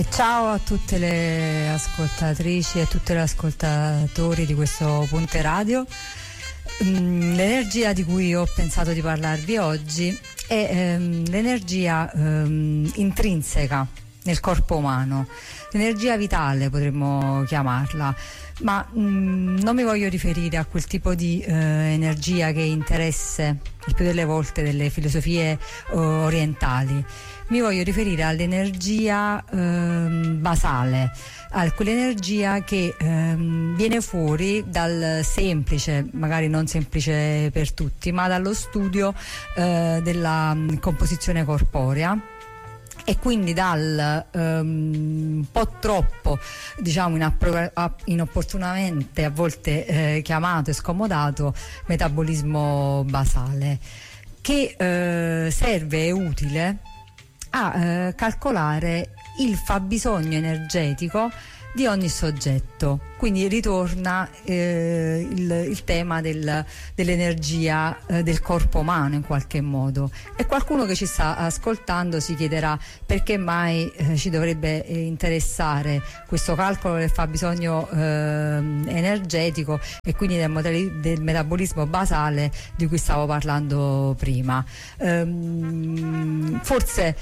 Ciao a tutte le ascoltatrici e a tutti gli ascoltatori di questo Ponte Radio. L'energia di cui ho pensato di parlarvi oggi è l'energia intrinseca nel corpo umano, l'energia vitale potremmo chiamarla, ma non mi voglio riferire a quel tipo di energia che interessa il più delle volte delle filosofie orientali. Mi voglio riferire all'energia basale, a quell'energia che viene fuori dal semplice, magari non semplice per tutti, ma dallo studio della composizione corporea, e quindi dal un po' troppo, diciamo, inopportunamente a volte chiamato e scomodato metabolismo basale, che serve e utile a calcolare il fabbisogno energetico di ogni soggetto. Quindi ritorna il tema dell'energia del corpo umano in qualche modo, e qualcuno che ci sta ascoltando si chiederà perché mai ci dovrebbe interessare questo calcolo del fabbisogno energetico e quindi del metabolismo basale di cui stavo parlando prima. Forse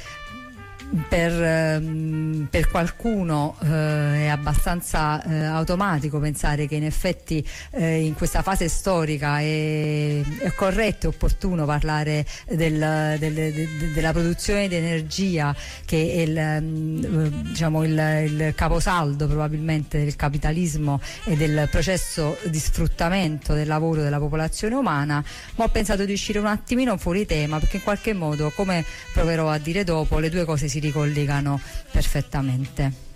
per qualcuno è abbastanza automatico pensare che in effetti in questa fase storica è corretto e opportuno parlare della produzione di energia, che è il caposaldo probabilmente del capitalismo e del processo di sfruttamento del lavoro della popolazione umana, ma ho pensato di uscire un attimino fuori tema, perché in qualche modo, come proverò a dire dopo, le due cose si ricollegano perfettamente.